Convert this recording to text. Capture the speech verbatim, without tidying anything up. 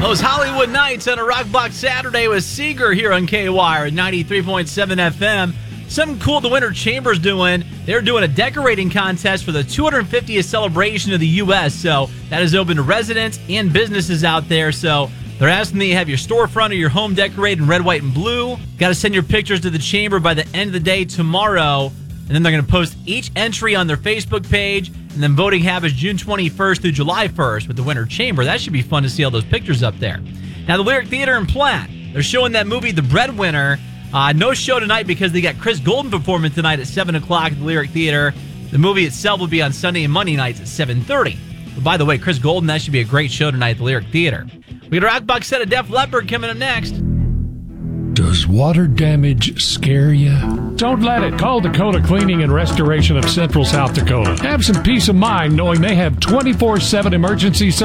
Those Hollywood Nights on a Rockbox Saturday with Seeger here on K Y R ninety-three point seven F M. Something cool the Winter Chamber's doing. They're doing a decorating contest for the two hundred fiftieth celebration of the U S So that is open to residents and businesses out there. So they're asking that you have your storefront or your home decorated in red, white, and blue. Got to send your pictures to the Chamber by the end of the day tomorrow. And then they're going to post each entry on their Facebook page. And then voting happens June twenty-first through July first with the Winter Chamber. That should be fun to see all those pictures up there. Now, the Lyric Theater in Platt, they're showing that movie, The Breadwinner. Uh, no show tonight because they got Chris Golden performing tonight at seven o'clock at the Lyric Theater. The movie itself will be on Sunday and Monday nights at seven thirty. But by the way, Chris Golden, that should be a great show tonight at the Lyric Theater. We got a Rockbox set of Def Leppard coming up next. Does water damage scare you? Don't let it. Call Dakota Cleaning and Restoration of Central South Dakota. Have some peace of mind knowing they have twenty-four seven emergency service.